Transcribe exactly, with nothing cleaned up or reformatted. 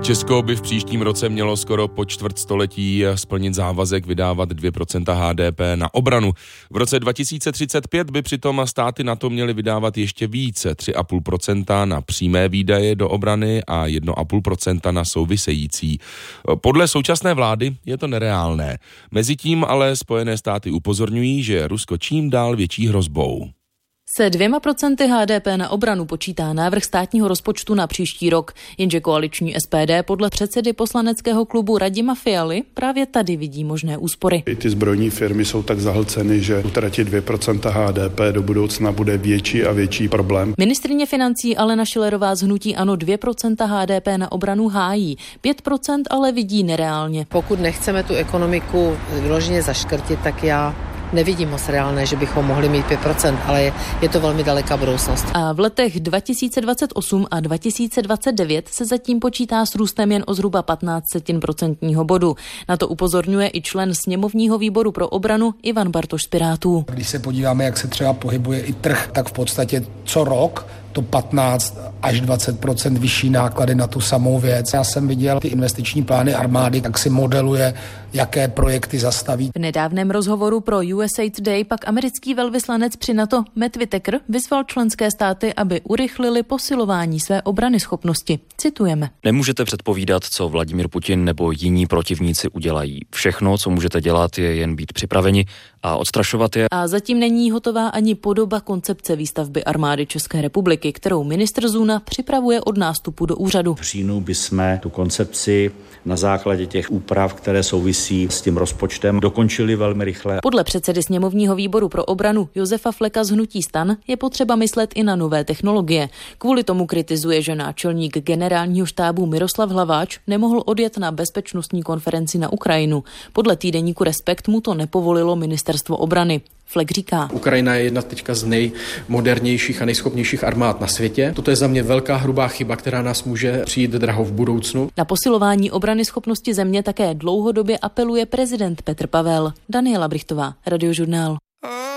Česko by v příštím roce mělo skoro po čtvrtstoletí splnit závazek vydávat dvě procenta H D P na obranu. V roce dva tisíce třicet pět by přitom státy NATO měly vydávat ještě více, tři celá pět procenta na přímé výdaje do obrany a jedna celá pět procenta na související. Podle současné vlády je to nereálné. Mezitím ale Spojené státy upozorňují, že Rusko čím dál větší hrozbou. Se dvěma procenty H D P na obranu počítá návrh státního rozpočtu na příští rok, jenže koaliční S P D podle předsedy poslaneckého klubu Radima Fialy právě tady vidí možné úspory. I ty zbrojní firmy jsou tak zahlceny, že utratit dvě procenta H D P do budoucna bude větší a větší problém. Ministryně financí Alena Schillerová z hnutí ANO dvě procenta H D P na obranu hájí, pět procent ale vidí nereálně. Pokud nechceme tu ekonomiku vyloženě zaškrtit, tak já nevidím moc reálné, že bychom mohli mít pět procent, ale je, je to velmi daleká budoucnost. A v letech dva tisíce dvacet osm a dva tisíce dvacet devět se zatím počítá s růstem jen o zhruba patnáct setin procentního bodu. Na to upozorňuje i člen sněmovního výboru pro obranu Ivan Bartoš z Pirátů. Když se podíváme, jak se třeba pohybuje i trh, tak v podstatě co rok to patnáct až dvacet procent vyšší náklady na tu samou věc. Já jsem viděl ty investiční plány armády, jak si modeluje, jaké projekty zastaví. V nedávném rozhovoru pro U S A Today pak americký velvyslanec při NATO Matt Whitaker vyzval členské státy, aby urychlili posilování své obranyschopnosti. Citujeme. Nemůžete předpovídat, co Vladimír Putin nebo jiní protivníci udělají. Všechno, co můžete dělat, je jen být připraveni a odstrašovat je. A zatím není hotová ani podoba koncepce výstavby armády České republiky, kterou ministr Zuna připravuje od nástupu do úřadu. V říjnu bychom tu koncepci na základě těch úprav, které souvisí s tím rozpočtem, dokončili velmi rychle. Podle předsedy sněmovního výboru pro obranu Josefa Fleka z hnutí STAN je potřeba myslet i na nové technologie. Kvůli tomu kritizuje, že náčelník generálního štábu Miroslav Hlaváč nemohl odjet na bezpečnostní konferenci na Ukrajinu. Podle týdeníku Respekt mu to nepovolilo ministerstvo obrany. Flek říká. Ukrajina je jedna teďka z nejmodernějších a nejschopnějších armád na světě. Toto je za mě velká hrubá chyba, která nás může přijít draho v budoucnu. Na posilování obrany schopnosti země také dlouhodobě apeluje prezident Petr Pavel. Daniela Brichtová, Radiožurnál.